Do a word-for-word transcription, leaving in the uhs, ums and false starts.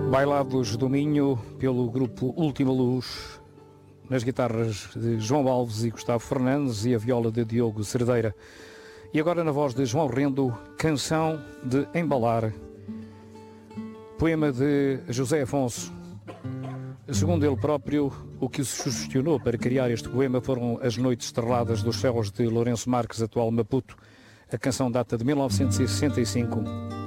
Bailados do Minho, pelo grupo Última Luz, nas guitarras de João Alves e Gustavo Fernandes e a viola de Diogo Cerdeira. E agora na voz de João Rendo, Canção de Embalar, poema de José Afonso. Segundo ele próprio, o que o sugestionou para criar este poema foram as noites estreladas dos céus de Lourenço Marques, atual Maputo. A canção data de mil novecentos e sessenta e cinco.